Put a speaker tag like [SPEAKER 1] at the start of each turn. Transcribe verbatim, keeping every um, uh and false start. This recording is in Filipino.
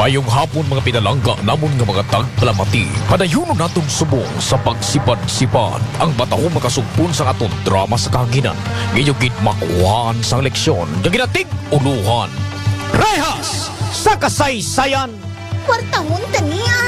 [SPEAKER 1] Mayong hapon mga pinalangga namon nga mga tagpalamati. Padayon naton subong sa pagsipad-sipad ang bataho makasugpon sa aton drama sa kahanginan. Ngayon gid makuhaan sang leksyon nga ginatig uluhan. Rehas sa kasaysayan.
[SPEAKER 2] Kwartahon tani